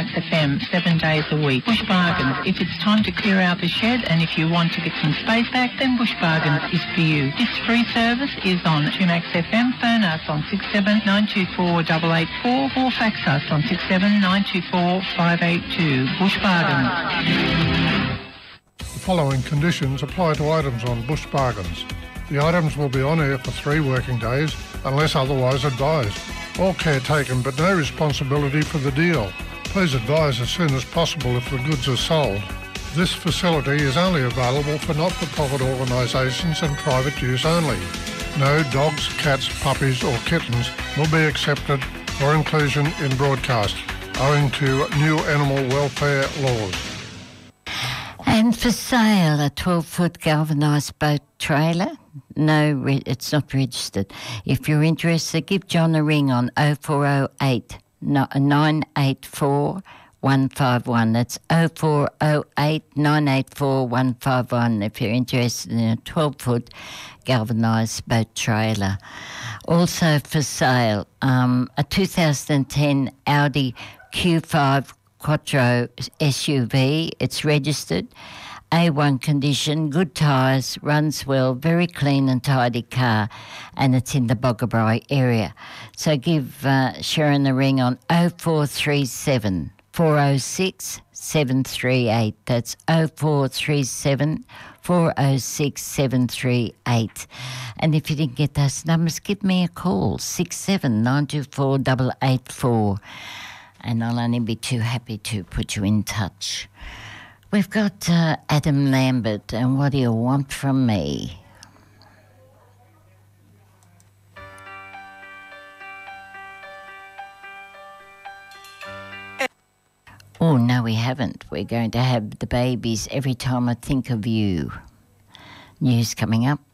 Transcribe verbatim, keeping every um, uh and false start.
Max F M seven days a week. Bush Bargains. If it's time to clear out the shed and if you want to get some space back, then Bush Bargains is for you. This free service is on Max F M. Phone us on six seven nine two four eight eight four or fax us on six seven nine two four five eight two. Bush Bargains. The following conditions apply to items on Bush Bargains. The items will be on air for three working days unless otherwise advised. All care taken but no responsibility for the deal. Please advise as soon as possible if the goods are sold. This facility is only available for not-for-profit organisations and private use only. No dogs, cats, puppies or kittens will be accepted for inclusion in broadcast, owing to new animal welfare laws. And for sale, a twelve-foot galvanised boat trailer. No, re- it's not registered. If you're interested, give John a ring on oh four oh eight nine eight four one five one. That's oh four oh eight nine eight four one five one if you're interested in a twelve-foot galvanised boat trailer. Also for sale, um, a two thousand ten Audi Q five Quattro S U V. It's registered, A one condition, good tyres, runs well, very clean and tidy car, and it's in the Boggabri area. So give uh, Sharon a ring on oh four three seven four oh six seven three eight. That's oh four three seven four oh six seven three eight. And if you didn't get those numbers, give me a call, six seven nine two four eight eight four. And I'll only be too happy to put you in touch. We've got uh, Adam Lambert, and what do you want from me? Oh, no, we haven't. We're going to have the babies Every Time I Think of You. News coming up.